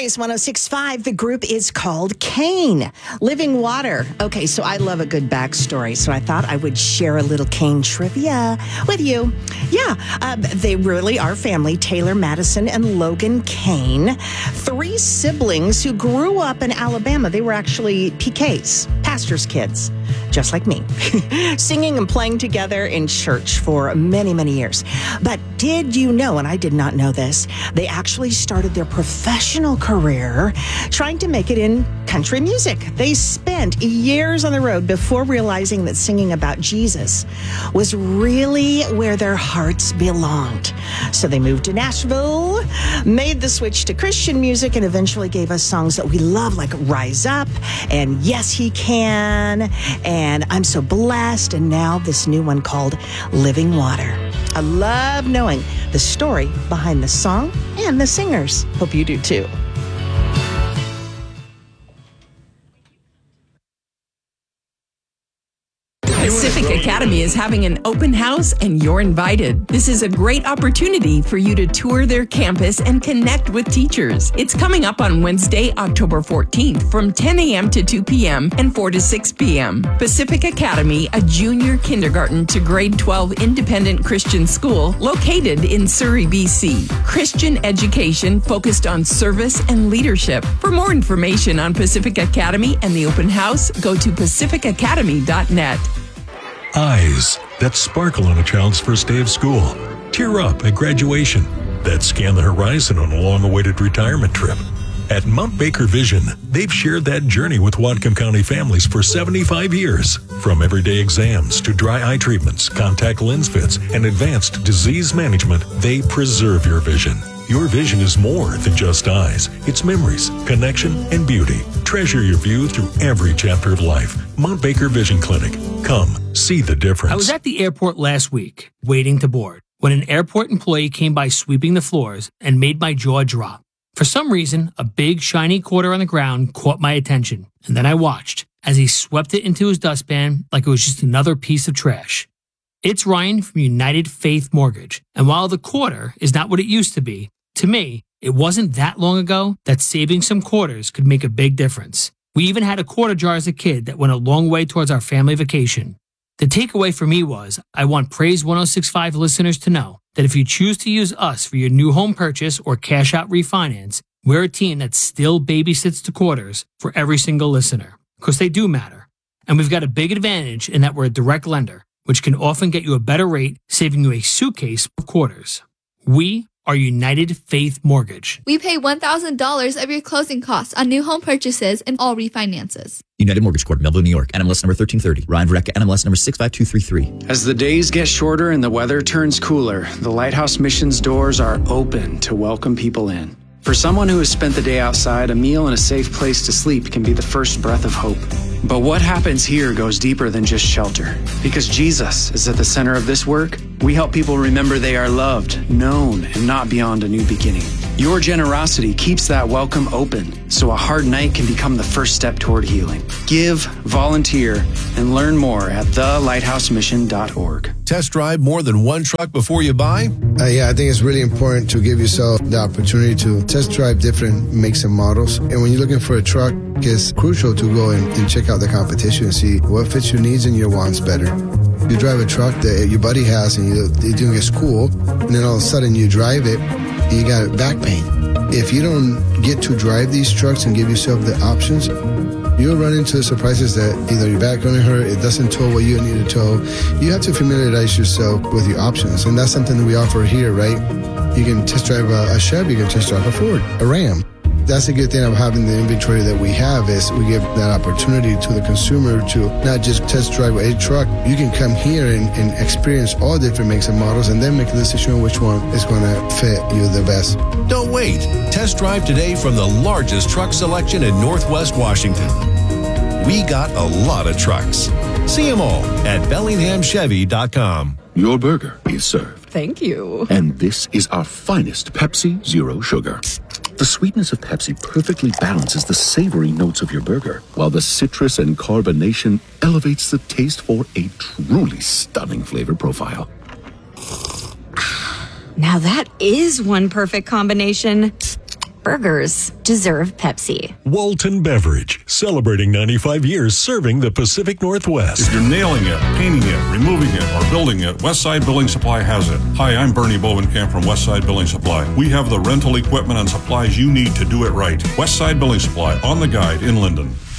Praise 106.5. The group is called Cain, Living Water. Okay, so I love a good backstory, so I thought I would share a little Cain trivia with you. Yeah, they really are family, Taylor, Madison, and Logan Cain. 3 siblings who grew up in Alabama. They were actually PKs, pastors' kids, just like me, singing and playing together in church for many, many years. But did you know, and I did not know this, they actually started their professional career trying to make it in country music. They spent years on the road before realizing that singing about Jesus was really where their hearts belonged. So they moved to Nashville, made the switch to Christian music, and eventually gave us songs that we love, like Rise Up and Yes He Can and I'm So Blessed, and now this new one called Living Water. I love knowing the story behind the song and the singers. Hope you do too. Pacific Academy is having an open house and you're invited. This is a great opportunity for you to tour their campus and connect with teachers. It's coming up on Wednesday, October 14th from 10 a.m. to 2 p.m. and 4 to 6 p.m. Pacific Academy, a junior kindergarten to grade 12 independent Christian school located in Surrey, BC. Christian education focused on service and leadership. For more information on Pacific Academy and the open house, go to pacificacademy.net. Eyes that sparkle on a child's first day of school. Tear up at graduation. That scan the horizon on a long-awaited retirement trip. At Mount Baker Vision, they've shared that journey with Whatcom County families for 75 years. From everyday exams to dry eye treatments, contact lens fits, and advanced disease management, they preserve your vision. Your vision is more than just eyes. It's memories, connection, and beauty. Treasure your view through every chapter of life. Mount Baker Vision Clinic. Come, see the difference. I was at the airport last week, waiting to board, when an airport employee came by sweeping the floors and made my jaw drop. For some reason, a big shiny quarter on the ground caught my attention, and then I watched as he swept it into his dustpan like it was just another piece of trash. It's Ryan from United Faith Mortgage, and while the quarter is not what it used to be, to me, it wasn't that long ago that saving some quarters could make a big difference. We even had a quarter jar as a kid that went a long way towards our family vacation. The takeaway for me was, I want Praise 106.5 listeners to know that if you choose to use us for your new home purchase or cash out refinance, we're a team that still babysits the quarters for every single listener, because they do matter. And we've got a big advantage in that we're a direct lender, which can often get you a better rate, saving you a suitcase of quarters. We are United Faith Mortgage. We pay $1,000 of your closing costs on new home purchases and all refinances. United Mortgage Corp, Melville, New York. NMLS number 1330. Ryan Verrecka, NMLS number 65233. As the days get shorter and the weather turns cooler, the Lighthouse Mission's doors are open to welcome people in. For someone who has spent the day outside, a meal and a safe place to sleep can be the first breath of hope. But what happens here goes deeper than just shelter. Because Jesus is at the center of this work, we help people remember they are loved, known, and not beyond a new beginning. Your generosity keeps that welcome open, so a hard night can become the first step toward healing. Give, volunteer, and learn more at thelighthousemission.org. Test drive more than one truck before you buy? Yeah, I think it's really important to give yourself the opportunity to test drive different makes and models. And when you're looking for a truck, it's crucial to go and check out the competition and see what fits your needs and your wants better. You drive a truck that your buddy has and you're doing it school, and then all of a sudden you drive it, and you got back pain. If you don't get to drive these trucks and give yourself the options, you'll run into surprises that either your back going to hurt, it doesn't tow what you need to tow. You have to familiarize yourself with your options, and that's something that we offer here, right? You can test drive a Chevy, you can test drive a Ford, a Ram. That's the good thing of having the inventory that we have is we give that opportunity to the consumer to not just test drive a truck. You can come here and experience all different makes and models and then make a decision on which one is going to fit you the best. Don't wait. Test drive today from the largest truck selection in Northwest Washington. We got a lot of trucks. See them all at BellinghamChevy.com. Your burger is served. Thank you. And this is our finest Pepsi Zero Sugar. The sweetness of Pepsi perfectly balances the savory notes of your burger, while the citrus and carbonation elevates the taste for a truly stunning flavor profile. Now that is one perfect combination. burgers deserve Pepsi. Walton Beverage, celebrating 95 years serving the Pacific Northwest. If you're nailing it, painting it, removing it, or building it, Westside Building Supply has it. Hi, I'm Bernie Bovenkamp from Westside Building Supply. We have the rental equipment and supplies you need to do it right. Westside Building Supply, on the Guide in Linden.